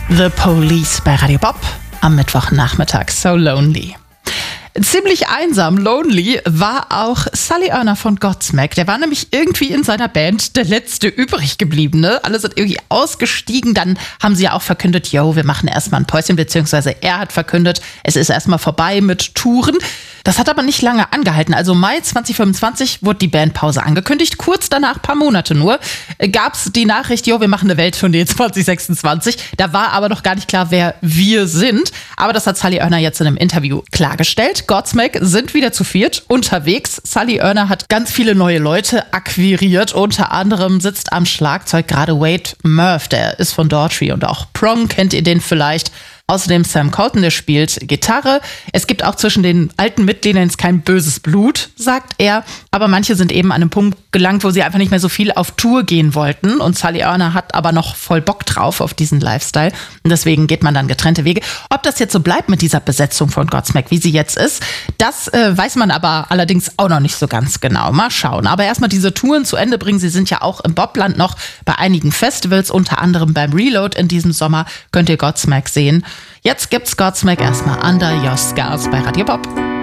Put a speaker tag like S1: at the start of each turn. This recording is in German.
S1: The Police bei Radio Bob am Mittwochnachmittag. So lonely. Ziemlich einsam, lonely war auch Sully Erna von Godsmack. Der war nämlich irgendwie in seiner Band der letzte übrig gebliebene. Alle sind irgendwie ausgestiegen. Dann haben sie ja auch verkündet, wir machen erstmal ein Päuschen, beziehungsweise er hat verkündet, es ist erstmal vorbei mit Touren. Das hat aber nicht lange angehalten. Also Mai 2025 wurde die Bandpause angekündigt. Kurz danach, paar Monate nur, gab es die Nachricht, wir machen eine Welttournee 2026. Da war aber noch gar nicht klar, wer wir sind. Aber das hat Sully Erna jetzt in einem Interview klargestellt. Godsmack sind wieder zu viert unterwegs. Sully Erna hat ganz viele neue Leute akquiriert. Unter anderem sitzt am Schlagzeug gerade Wade Murph. Der ist von Daughtry und auch Prong, kennt ihr den vielleicht. Außerdem Sam Colton, der spielt Gitarre. Es gibt auch zwischen den alten Mitgliedern jetzt kein böses Blut, sagt er. Aber manche sind eben an einem Punkt gelangt, wo sie einfach nicht mehr so viel auf Tour gehen wollten. Und Sully Erna hat aber noch voll Bock drauf auf diesen Lifestyle. Und deswegen geht man dann getrennte Wege. Ob das jetzt so bleibt mit dieser Besetzung von Godsmack, wie sie jetzt ist, das weiß man aber allerdings auch noch nicht so ganz genau. Mal schauen. Aber erstmal diese Touren zu Ende bringen. Sie sind ja auch im Bobland noch bei einigen Festivals, unter anderem beim Reload in diesem Sommer könnt ihr Godsmack sehen. Jetzt gibt's Godsmack erstmal Under Your Scars bei Radio Bob.